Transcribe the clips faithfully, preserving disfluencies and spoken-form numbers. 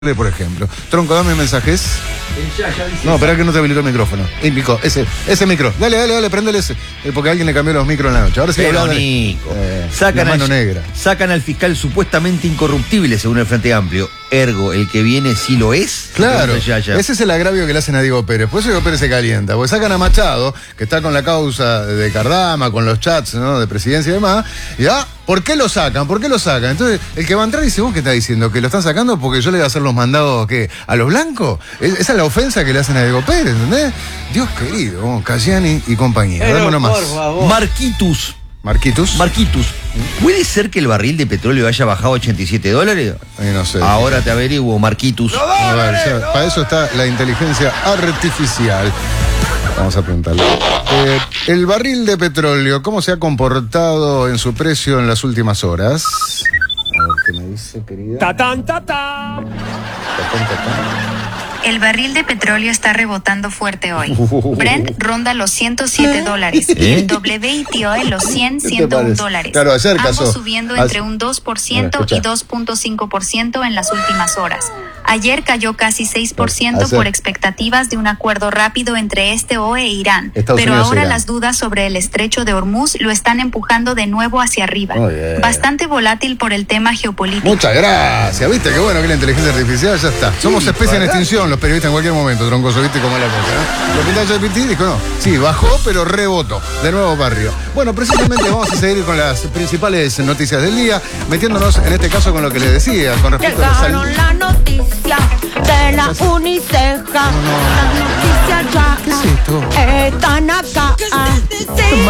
Por ejemplo. Tronco, dame mensajes. Ya, ya dice. No, espera que no te habilitó el micrófono. El micro, ese, ese micro. Dale, dale, dale, préndele ese. Eh, porque alguien le cambió los micros en la noche. Ahora sí Pero, habla. Nico, Eh, sacan, la mano al, negra. sacan al fiscal supuestamente incorruptible según el Frente Amplio. Ergo, el que viene sí lo es. Claro, Entonces, ya, ya. ese es el agravio que le hacen a Diego Pérez. Por eso Diego Pérez se calienta. Porque sacan a Machado, que está con la causa de Cardama, con los chats, ¿no?, de presidencia y demás. Y ah, ¿por qué lo sacan? ¿Por qué lo sacan? Entonces, el que va a entrar dice, ¿vos qué estás diciendo? ¿Que lo están sacando porque yo le voy a hacer los mandados ¿qué? ¿A los blancos? Es- esa es la ofensa que le hacen a Diego Pérez, ¿entendés? Dios querido, Cayani y compañía. Dame uno más. Marquitus. Marquitos. Marquitus. ¿Puede ser que el barril de petróleo haya bajado a ochenta y siete dólares? Ay, no sé. Ahora te averiguo, Marquitus. A ver, ya, para eso está la inteligencia artificial. Vamos a preguntarle. Eh, el barril de petróleo, ¿cómo se ha comportado en su precio en las últimas horas? A ver, ¿qué me dice, querida? ¡Tatán, tatán! Tatán, tatán. El barril de petróleo está rebotando fuerte hoy. Brent ronda los ciento siete dólares y ¿Eh? el W T I en los cien, ¿Qué te ciento uno parece? dólares. Claro, ayer Ambos casó. subiendo Ayer- entre un dos por ciento Mira, escucha. y dos punto cinco por ciento en las últimas horas. Ayer cayó casi seis por ciento Ayer. por expectativas de un acuerdo rápido entre este O E e Irán. Estados Pero Unidos e ahora Irán. las dudas sobre el estrecho de Hormuz lo están empujando de nuevo hacia arriba. Muy bien. Bastante volátil por el tema geopolítico. Muchas gracias, ¿viste? Qué bueno que la inteligencia artificial ya está. Somos especie en extinción, los periodistas en cualquier momento, troncoso, ¿viste cómo es la cosa? ¿Eh? Lo pintan ChatGPT y dijo, no, sí, bajó, pero rebotó. De nuevo barrio. Bueno, precisamente vamos a seguir con las principales noticias del día, metiéndonos en este caso con lo que les decía, con respecto a la salud. Llegaron la noticia de la Uniceja. Las noticias ya ¿Qué es esto? están acá. Sí,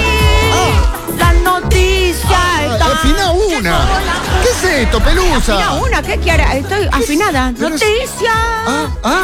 las noticias están. Afina una. ¿Qué es esto, pelusa? Afina una, ¿qué quiere? Estoy afinada. Pero es- Noticias. Ah, ah.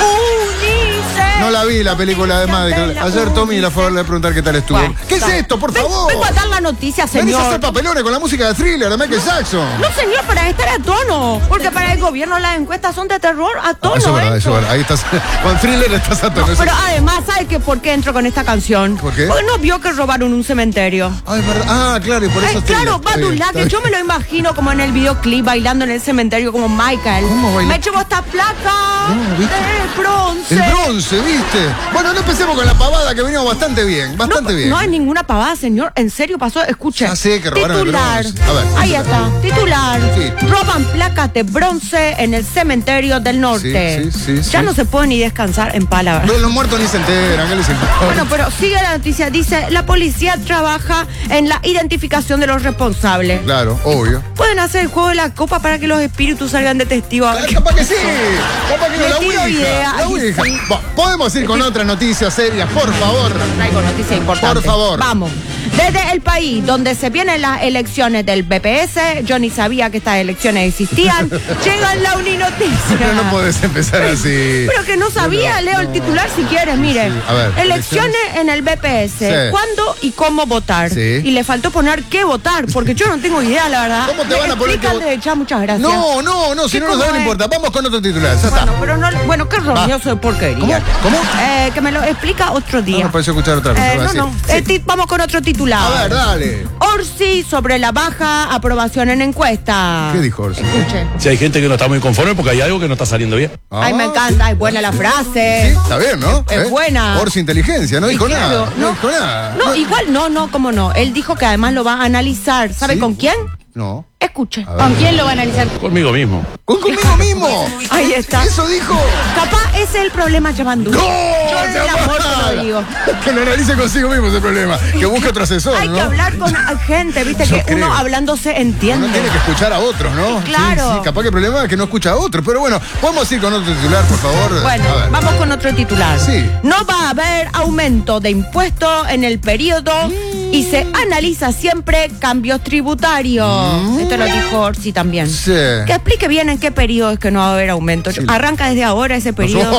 Uniceja. No la vi la película de Madrid. Ayer Tommy la fue a preguntar qué tal estuvo. Bueno, ¿Qué es está. esto, por Ven- favor? Vengo a dar la noticia, Venís a hacer señor. papelones con la música de Thriller de Michael Jackson. No, señor, para estar a tono. Porque para el gobierno las encuestas son de terror a tono. Ah, eso es verdad, entro. eso es verdad. Ahí estás. Con Thriller estás a tono. eso- Pero además, ¿sabe qué? ¿Por qué entro con esta canción? ¿Por qué? Porque no vio que robaron un cementerio. Ah, es verdad. Ah, claro, y por eso Ay, estoy- claro, está bien, Badula, está que bien. yo me lo imagino como en el videoclip bailando en el cementerio como Michael. ¿Cómo baila? Me llevo esta placa No, ¿viste? de bronce. El bronce, ¿viste? Bueno, no empecemos con la pavada que venimos bastante bien, bastante no, bien. no hay ninguna pavada, señor. En serio pasó. Escuche. Ya sé que robaron el Titular. bronce. A ver, Ahí titular. está. Titular. Sí. Roban placas de bronce en el cementerio del norte. Sí, sí, sí, ya sí. no se puede ni descansar en palabras. No, los muertos ni se enteran, ¿qué les importa? Bueno, pero sigue la noticia. Dice, la policía trabaja en la identificación de los responsables. Claro, obvio. Pueden hacer el juego de la copa para que los espíritus salgan de testigos. Ah, capaz que sí, capaz que no, Le la tiro ouija, idea. la Ay, ouija. sí. Va, podemos ir con otra noticia seria, por favor. Traigo noticia importante. Por favor. Vamos. Desde el país donde se vienen las elecciones del B P S, yo ni sabía que estas elecciones existían, llegan la Uninoticia. Pero no podés empezar así. Pero que no sabía, Pero, leo el no. titular si quieres, mire. Sí, a ver, elecciones en el B P S. Sí. ¿Cuándo y cómo votar? Sí. Y le faltó poner qué votar, porque yo no tengo idea, la verdad. ¿Cómo te Me van a poner qué explican votar? desde ya, muchas gracias. No, no, no, si ¿Qué, no lo cómo saben no es? importa. Vamos con otro titular, ya está. Bueno, pero no, bueno, qué roñoso de porquería. ¿Cómo? ¿Cómo? Eh, que me lo explica otro No, día. no puedes escuchar otra cosa. Eh, va a no, decir. no. Sí. Eh, ti- vamos con otro titular. A ver, dale. Orsi sobre la baja aprobación en encuesta. ¿Qué dijo Orsi? Escuche. Si hay gente que no está muy conforme porque hay algo que no está saliendo bien. Ay, me Ah, encanta, es buena la frase. Sí, está bien, ¿no? Es buena. Orsi inteligencia, no Sí, dijo claro, nada. No, no. dijo nada. No, igual no, no, cómo no. Él dijo que además lo va a analizar. ¿Sabe ¿Sí? con quién? No. Escuche. A ver. ¿Con quién lo va a analizar? Conmigo mismo. Con conmigo mismo. Ahí está. Eso dijo. Capaz ese es el problema, Yamandú. ¡No! Yo en el amor te lo digo. Que lo analice consigo mismo ese problema. Que busque otro asesor, Hay ¿no? que hablar con gente, viste, Yo que creo. uno hablando se entiende. Uno tiene que escuchar a otros, ¿no? Claro. Sí, sí, capaz que el problema es que no escucha a otros. Pero bueno, podemos ir con otro titular, por favor. Bueno, A ver. vamos con otro titular. Sí. No va a haber aumento de impuestos en el periodo y se analiza siempre cambios tributarios. Esto lo dijo Orsi también. Sí. Que explique bien en qué periodo es que no va a haber aumento. Sí. Arranca desde ahora ese periodo.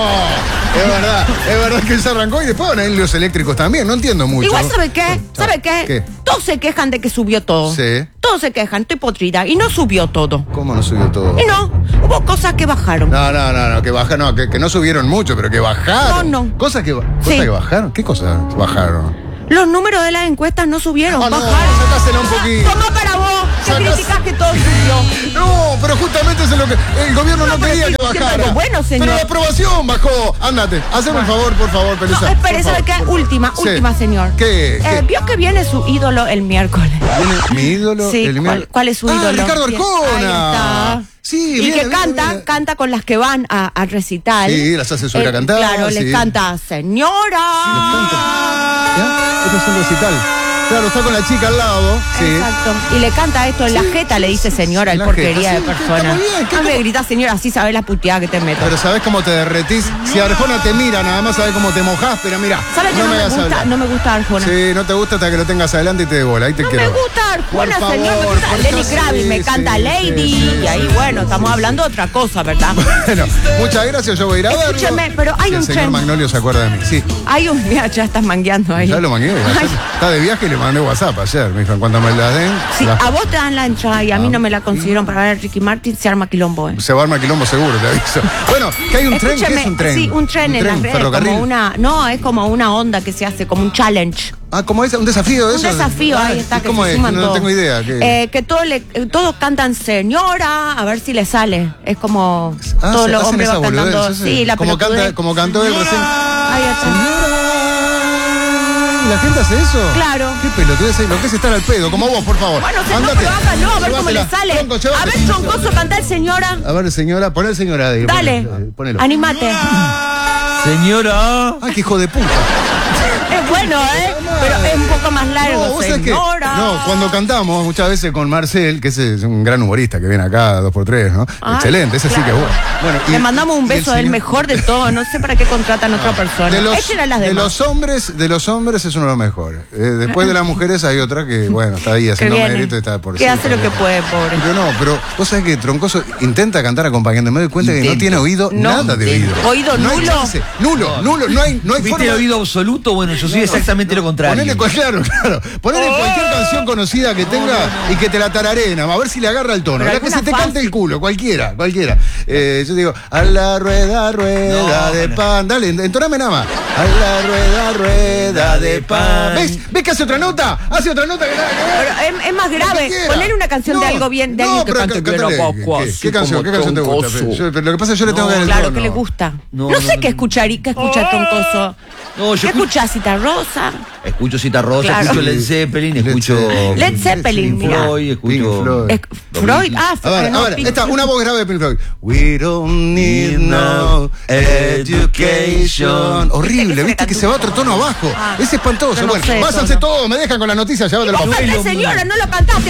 Es verdad, es verdad que él se arrancó y después van a ir los eléctricos también. No entiendo mucho. Igual, ¿sabe qué? ¿Sabe qué? ¿Qué? Todos se quejan de que subió todo. Sí. Todos se quejan, estoy podrida. Y no subió todo. ¿Cómo no subió todo? Y no, hubo cosas que bajaron. No, no, no, no, que bajaron, no, que, que no subieron mucho, pero que bajaron. No, no. Cosas que, cosas Sí. que bajaron. ¿Qué cosas bajaron? Los números de las encuestas no subieron, Ah, no, bajaron. sacásela un poquito. Toma para vos, que Sacás- criticás que todo subió. No, pero justamente eso es lo que el gobierno no, No, pero quería estoy que diciendo bajara. algo bueno, señor. Pero la aprobación bajó. Ándate, haceme el favor, por favor, No, Pelusa. espere, por ¿sabe favor, qué? por favor. Última, Sí. última, señor. ¿Qué? Eh, ¿Qué? ¿Vio que viene su ídolo el miércoles? ¿Viene mi ídolo? Sí, el ¿cuál, miércoles? cuál es su Ah, ídolo? Ricardo Bien, Arjona. ahí está. Sí, y viene, que viene, canta, viene. canta con las que van a, a recital. Sí, las hace subir a cantar, Claro, sí. les canta, señora. ¿Ya? Esto es un recital. Claro, está con la chica al lado. Sí. Exacto. Y le canta esto en la Sí, jeta, sí, le dice sí, señora, sí, el en la porquería jeta, de sí, que persona. está muy bien, que No me como- gritas señora, así sabes la puteada que te meto. Pero ¿sabés cómo te derretís? Si Arjona te mira, nada más sabés cómo te mojás, pero mira, ¿Sabes que no, me hagas gusta? hablar. No me gusta Arjona. Sí, no te gusta hasta que lo tengas adelante y te de bola. Ahí te No quiero. me gusta Arjona, Por señor. Me favor, gusta por Lenny favor, Kravitz, sí, me canta sí, Lady. sí, sí, y ahí, sí, bueno, sí, estamos sí. hablando de otra cosa, ¿verdad? Bueno, muchas gracias, yo voy a ir a verlo. Escúcheme, pero hay Y un el señor tren. Magnolio se acuerda de mí. Sí, Hay un. Mira, ya estás mangueando ahí. ya lo mangué. ayer. Ay, Está de viaje y le mandé WhatsApp ayer. Me dijo, en cuanto me la den, sí, la- a vos te dan la entrada y a mí Ah, no me la consiguieron para ver a Ricky Martin, se arma quilombo. ¿eh? se va a armar quilombo seguro, te aviso. Bueno, que hay un tren, ¿qué Escúchame, es un tren? sí, un tren en las redes, ferrocarril. como una, no, es como una onda que se hace, como un challenge. Ah, ¿cómo es? ¿Un desafío de Un eso? desafío, Ah, ahí está, ¿y que ¿Cómo se es? suman No todos. tengo idea. ¿qué? Eh, que todos, le- eh, todos cantan señora, a ver si le sale. Es como Ah, todos se- los hacen hombres esa van cantando. boludez, Sí, la como, pelotudez. canta, como cantó él recién. Ahí está. ¿La gente hace eso? Claro. ¿Qué pelotudez es? Lo que es estar al pedo, como vos, por favor. Bueno, señor, Andate. pero hágalo, a ver cómo le Llévatela. sale. Tronco, A llévatela. ver, troncoso, cantar señora. A ver, señora, poné señora ahí. Dale, Ponelo, ponelo. animate. Señora. Ah, qué hijo de puta. Es bueno, ¿eh? Pero es un poco más largo, No, vos sabés que- señora. no, cuando cantamos muchas veces con Marcel, que ese es un gran humorista que viene acá dos por tres, ¿no? Ay, Excelente, ese sí que es bueno. Bueno, y- Le mandamos un y el beso del señor- mejor de todo. No sé para qué contratan a otra persona. De los, Este era las de demás. los hombres, de los hombres es uno de los mejores. Eh, después de las mujeres hay otra que, bueno, está ahí Que haciendo viene. mérito y está por Que sí, hace lo que también. puede, pobre. Pero no, pero vos sabés que Troncoso intenta cantar acompañando. Me doy cuenta que no Intento. tiene oído, No. nada de oído. Intento. ¿Oído No hay nulo? chance. Nulo, nulo, no hay, no hay ¿Viste forma. el oído absoluto? Bueno, yo soy exactamente lo contrario. Ponele, cual- claro, claro. Ponele cualquier canción conocida que tenga y que te la tararena, a ver si le agarra el tono. Pero La que se alguna te cante fácil. el culo, cualquiera, cualquiera. Eh, yo digo, a la rueda, rueda No, de no. pan. Dale, entoname nada más. A la rueda, rueda de pan. ¿Ves? ¿Ves que hace otra nota? Hace otra nota que nada que ver. Pero es, es más grave. quiera. Poner una canción de No, algo bien, de no, alguien que pero cante ca- bien cántale, abajo, ¿qué- así ¿Qué canción, como qué canción te gusta? troncoso. Yo- pero lo que pasa es que yo le tengo que dar el Claro, tono. que le gusta. No, No, sé no, qué no. escuchar y qué escucha Troncoso. No, yo ¿Qué escucho, escuchás, Cita Rosa? escucho Cita Rosa, Claro. escucho Led Zeppelin, Led escucho Zeppelin. Led Zeppelin, Pink mira. Floyd, escucho Pink Floyd. Es- Freud, ah, A ver, no, a ver, Pink esta, Floyd. una voz grave de Pink Floyd. We don't need no education. Horrible, viste que se va otro tono abajo. Ah, Es espantoso. yo no Bueno, sé váyanse tono. todos, me dejan con las noticias, llévatelo Vos para cantás, señora, no lo cantaste.